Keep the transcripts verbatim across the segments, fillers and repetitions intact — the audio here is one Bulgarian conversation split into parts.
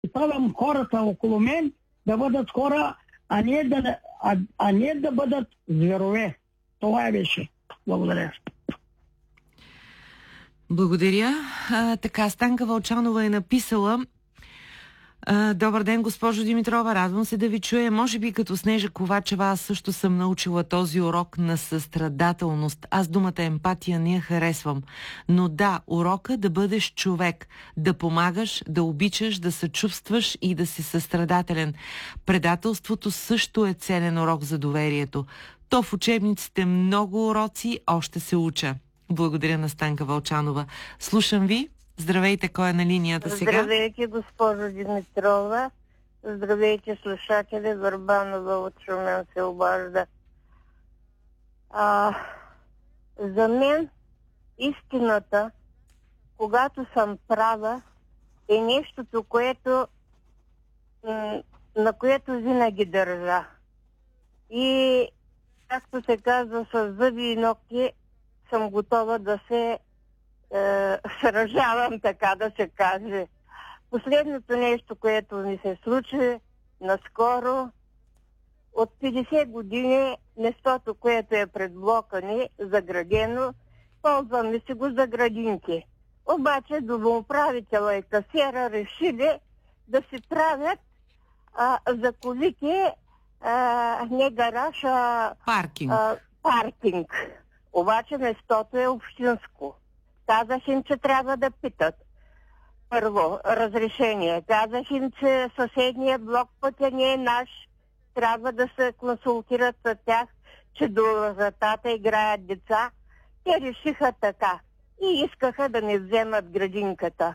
Оставям хората около мен да бъдат хора, а не да, а, а не да бъдат зверове. Това е беше. Благодаря. Благодаря. А, така, Станка Вълчанова е написала: а, добър ден, госпожо Димитрова, радвам се да ви чуя. Може би като Снежа Ковачева аз също съм научила този урок на състрадателност. Аз думата емпатия не я харесвам. Но да, урока да бъдеш човек, да помагаш, да обичаш, да съчувстваш и да си състрадателен. Предателството също е ценен урок за доверието. То в учебниците много уроци, още се уча. Благодаря на Станка Вълчанова. Слушам ви. Здравейте, кой е на линията сега? Здравейте, госпожо Димитрова. Здравейте, слушатели. Върбанова от Шумен се обажда. А, за мен истината, когато съм права, е нещото, което, на което винаги държа. И, както се казва, с зъби и ногти съм готова да се е, сражавам, така да се каже. Последното нещо, което ми се случи наскоро, от петдесет години местото, което е пред блока ни, заградено, ползваме си го за градинки. Обаче домоуправителя и касиера решили да си правят а, за колите а, не гараж, а паркинг. А, паркинг. Обаче местото е общинско. Казах им, че трябва да питат. Първо, разрешение. Казах им, че съседния блок пътя не е наш. Трябва да се консултират с тях, че до вратата играят деца. Те решиха така. И искаха да не вземат градинката.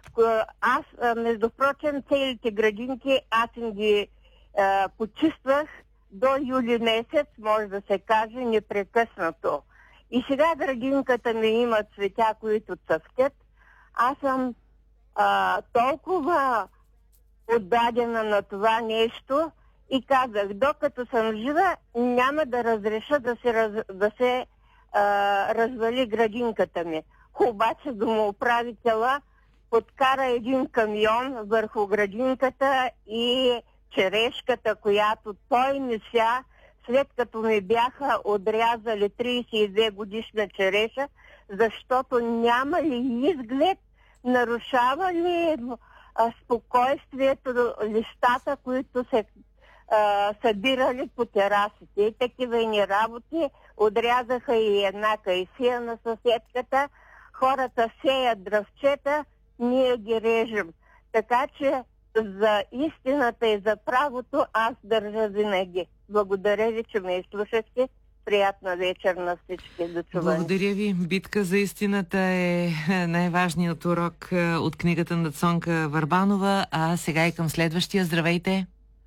Аз, между прочим, целите градинки, аз им ги е, почиствах до юли месец, може да се каже, непрекъснато. И сега градинката ми има цветя, които цъфтят. Аз съм а, толкова отдадена на това нещо и казах, докато съм жива, няма да разреша да се, раз, да се а, развали градинката ми. Обаче домоуправителя подкара един камион върху градинката и черешката, която той мисля, след като ми бяха отрязали тридесет и две годишна череша, защото няма ли изглед, нарушава ли а, спокойствието, листата, които се а, събирали по терасите. И такива ни работи. Отрязаха и една кайсия на съседката. Хората сеят дръвчета, ние ги режем. Така че за истината и за правото аз държа винаги. Благодаря ви, че ме изслушахте. Приятна вечер на всички. До чуване. Благодаря ви. Битка за истината е най-важният урок от книгата на Цонка Върбанова. А сега и към следващия. Здравейте!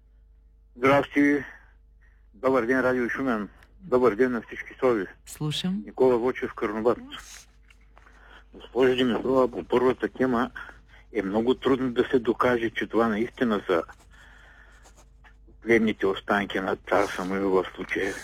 Здрасти! Добър ден, Радио Шумен. Добър ден на всички сови. Слушам. Никола Вочев, Карнобат. Госпожа Димитрова, по първата тема е много трудно да се докаже, че това наистина са плевните останки на цар Самуил в случая.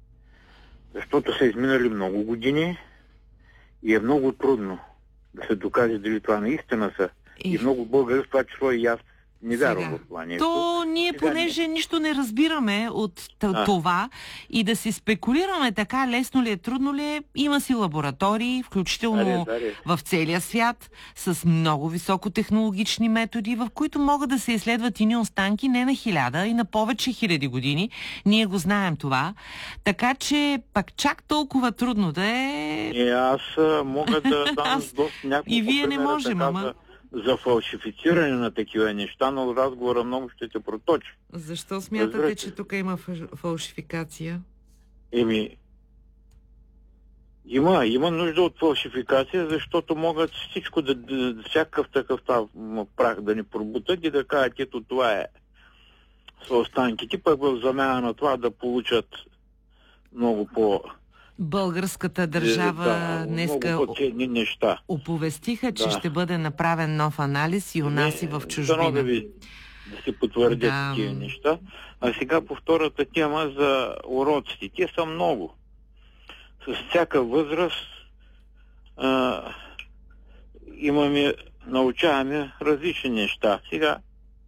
Защото са изминали много години и е много трудно да се докаже дали това наистина са. И, и много българи, в това число и аз, не вярвам в това нещо. То ние, Сега понеже не... нищо не разбираме от а. това и да си спекулираме така, лесно ли е, трудно ли е, има си лаборатории, включително даре, даре. в целия свят, с много високотехнологични методи, в които могат да се изследват ини останки не на хиляда и на повече хиляди години. Ние го знаем това. Така че пак чак толкова трудно да е... И аз мога да дам аз... доста няколко И вие не примера, можем, така, ама... за, за фалшифициране на такива неща, но разговора много ще се проточи. Защо смятате, Разбирате? че тук има фалшификация? Еми, има, има нужда от фалшификация, защото могат всичко да, да всякакъв такъв прах да ни пробутат и да кажат, ето това е с останките, пък в замяна на това да получат много по... Българската държава да, днеска много по-ценни неща. оповестиха, че Да. ще бъде направен нов анализ и у нас и в Дано чужбина. да, ви, да се потвърдят Да. такива неща. А сега по втората тема за уроците. Те са много. С всяка възраст а, имаме, научаваме различни неща. Сега